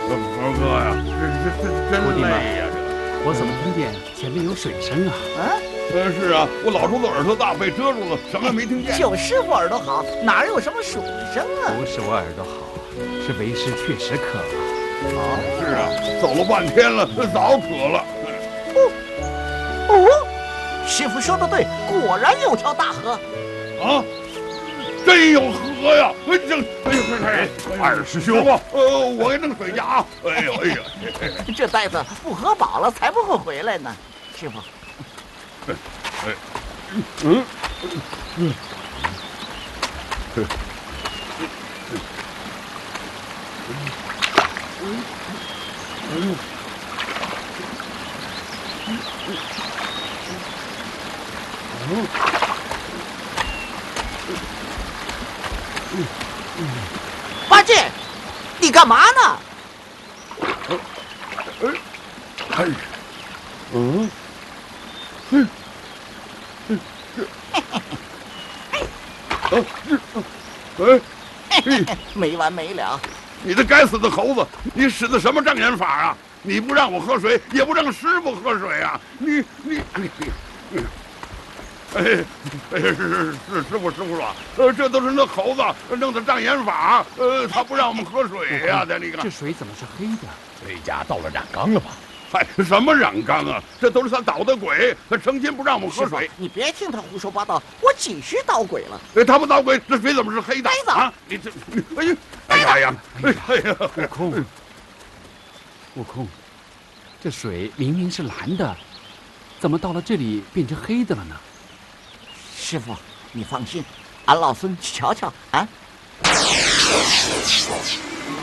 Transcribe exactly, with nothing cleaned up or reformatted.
猴哥呀，这这这真累呀！这我怎么听见前面有水声啊？ 啊？ 呃，是啊，我老头子耳朵大，被遮住了，什么也没听见。 就师傅耳朵好，哪有什么水声啊？ 不是我耳朵好，是为师确实渴了。 啊，是啊，走了半天了，早渴了。 哦哦，师傅说的对，果然有条大河。 啊！真有河呀！哎，这，哎呀，二师兄，呃，我给弄水去啊！哎呦，哎呀， 这袋子不喝饱了才不会回来呢，师傅。 哎，嗯，嗯，嗯。 八戒，你干嘛呢？ 哎，哎，嗯，嗯，嗯，这，啊，哎， 没完没了！ 你这该死的猴子，你使的什么障眼法啊？你不让我喝水，也不让师傅喝水啊！你你你你。哎，哎，是是是，师傅师傅说，呃，这都是那猴子弄的障眼法，呃，他不让我们喝水呀、啊，这你看， 这水怎么是黑的？ 这家到了染缸了吧？ 嗨，什么染缸啊？这都是他捣的鬼，他成天不让我们喝水。 你别听他胡说八道，我几时捣鬼了？ 哎，他不捣鬼，这水怎么是黑的？ 黑的啊！你这，哎呀，哎呀呀，哎呀， 悟空，悟空，这水明明是蓝的，怎么到了这里变成黑的了呢？ 师傅，你放心，俺老孙去瞧瞧啊。